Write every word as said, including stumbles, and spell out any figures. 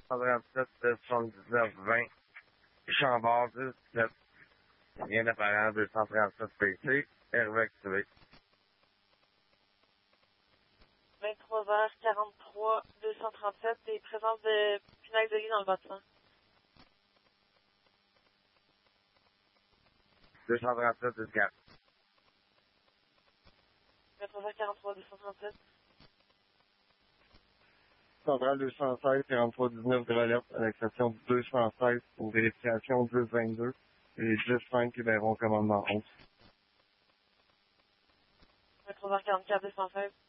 trente-sept, soixante-dix-neuf, vingt. Chambord, dix-sept. Rien d'apparent, deux cent trente-sept P C. Hervé activé. vingt-trois heures quarante-trois, deux cent trente-sept, et présence de punaise de lit dans le bâtiment. deux cent trente-sept, dix-quatre. vingt-trois heures quarante-trois, deux cent trente-sept. Centrale deux cent seize, quarante-trois dix-neuf de l'alerte, à l'exception du deux cent seize pour vérification dix vingt-deux et dix cinq libérons commandement onze. vingt-trois heures quarante-quatre, deux cent seize.